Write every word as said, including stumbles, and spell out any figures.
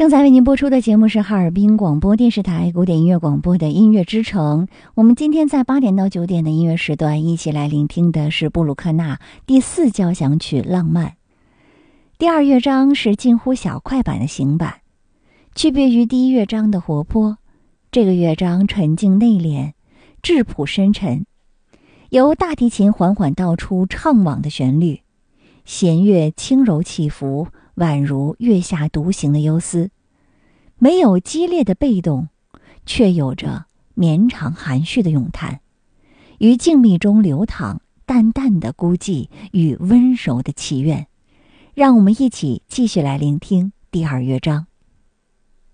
正在为您播出的节目是哈尔滨广播电视台古典音乐广播的音乐之城。我们今天在八点到九点的音乐时段，一起来聆听的是布鲁克纳第四交响曲《浪漫》。第二乐章是近乎小快板的行板，区别于第一乐章的活泼，这个乐章沉静内敛，质朴深沉，由大提琴缓缓道出怅惘的旋律，弦乐轻柔起伏，宛如月下独行的忧思，没有激烈的被动，却有着绵长含蓄的咏叹，于静谧中流淌淡淡的孤寂与温柔的祈愿。让我们一起继续来聆听第二乐章。